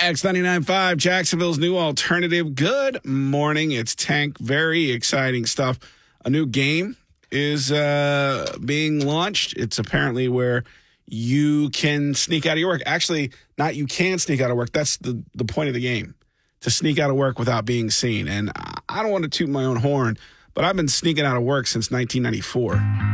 X99.5, Jacksonville's new alternative. Good morning. It's Tank. Very exciting stuff. A new game is being launched. It's apparently where you can sneak out of your work. Actually, not you can sneak out of work. That's the point of the game, to sneak out of work without being seen. And I don't want to toot my own horn, but I've been sneaking out of work since 1994.